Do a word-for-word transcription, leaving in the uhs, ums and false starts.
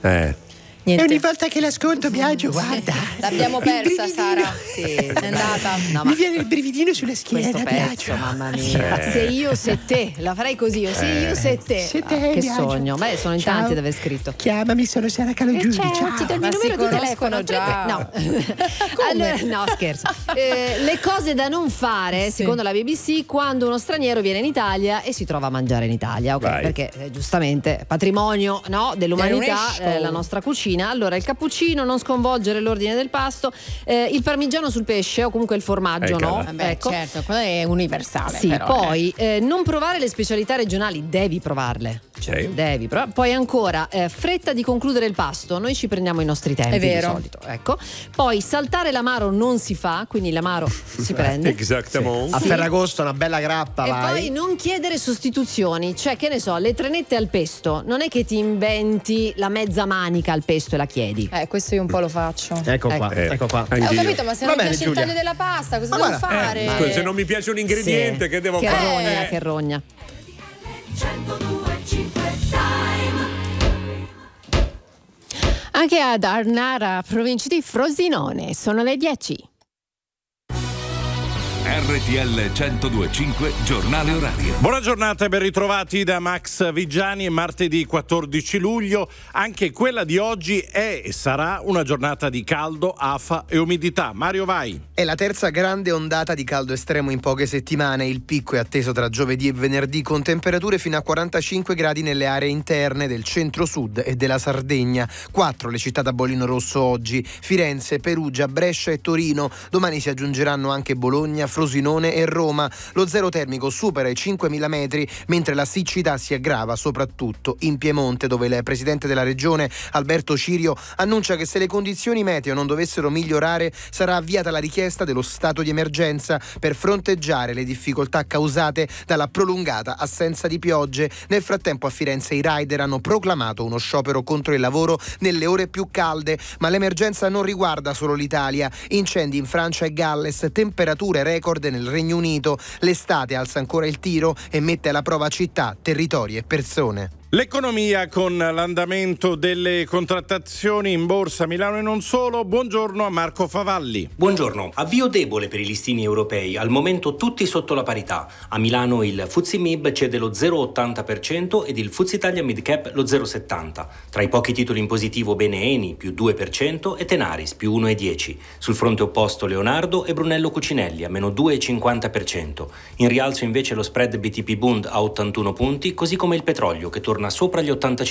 Eh. Niente. E ogni volta che l'ascolto, Biagio, guarda. L'abbiamo persa, Sara. Sì, È andata. No, Mi ma viene il brividino sulla schiena, questo pezzo, Biagio. mamma mia. Eh. Se io, se te, la farei così io. Se io, se te. Se te, Ah, che Biagio. sogno. Beh, sono in Ciao. tanti ad aver scritto. Chiamami, sono Sara Calogiuri. Eh, certo, Ciao. ti do il Ma mio si numero di conoscono telefono. già. No. Come? Allora, no, scherzo. Eh, le cose da non fare, Sì. secondo la B B C, quando uno straniero viene in Italia e si trova a mangiare in Italia, ok? Vai. Perché eh, giustamente patrimonio, no, dell'umanità, UNESCO. eh, la nostra cucina. Allora, il cappuccino, non sconvolgere l'ordine del pasto, eh, il parmigiano sul pesce o comunque il formaggio, Eccola. no? Vabbè, Ecco. certo, quello è universale. Sì, però, poi eh, non provare le specialità regionali, devi provarle. Cioè, Sì. devi prov- Poi ancora eh, fretta di concludere il pasto, noi ci prendiamo i nostri tempi È vero. di solito, ecco. Poi saltare l'amaro non si fa, quindi l'amaro si prende. Exactement. A Sì. Ferragosto una bella grappa, E vai. poi non chiedere sostituzioni, cioè che ne so, le trenette al pesto, non è che ti inventi la mezza manica al pesto e la chiedi. Eh, questo io un po' lo faccio. Ecco qua, Eh, ecco qua. Eh, ho anch'io. capito, ma se Va non mi bene, piace Giulia. il taglio della pasta, cosa Ma devo guarda, fare? Eh, scusa, se non mi piace un ingrediente, Sì. che devo che fare? rogna, Eh. che rogna. Anche ad Arnara, provincia di Frosinone, sono le dieci. R T L centodue e cinque, giornale orario. Buona giornata e ben ritrovati da Max Vigiani. È martedì quattordici luglio. Anche quella di oggi è e sarà una giornata di caldo, afa e umidità. Mario, vai. È la terza grande ondata di caldo estremo in poche settimane. Il picco è atteso tra giovedì e venerdì, con temperature fino a quarantacinque gradi nelle aree interne del centro-sud e della Sardegna. Quattro le città da bollino rosso oggi: Firenze, Perugia, Brescia e Torino. Domani si aggiungeranno anche Bologna, Frosinone e Roma. Lo zero termico supera i cinquemila metri, mentre la siccità si aggrava soprattutto in Piemonte, dove il presidente della regione, Alberto Cirio, annuncia che se le condizioni meteo non dovessero migliorare sarà avviata la richiesta dello stato di emergenza per fronteggiare le difficoltà causate dalla prolungata assenza di piogge. Nel frattempo a Firenze i rider hanno proclamato uno sciopero contro il lavoro nelle ore più calde, ma l'emergenza non riguarda solo l'Italia. Incendi in Francia e Galles, temperature record nel Regno Unito. L'estate alza ancora il tiro e mette alla prova città, territori e persone. L'economia con l'andamento delle contrattazioni in borsa a Milano e non solo. Buongiorno a Marco Favalli. Buongiorno. Avvio debole per i listini europei, al momento tutti sotto la parità. A Milano il F T S E M I B cede lo zero virgola ottanta per cento ed il F T S E Italia Mid Cap lo zero virgola settanta. Tra i pochi titoli in positivo bene Eni più due per cento e Tenaris più uno virgola dieci. Sul fronte opposto Leonardo e Brunello Cucinelli a meno due virgola cinquanta per cento. In rialzo invece lo spread B T P Bund a ottantuno punti, così come il petrolio che torna sopra gli ottantacinque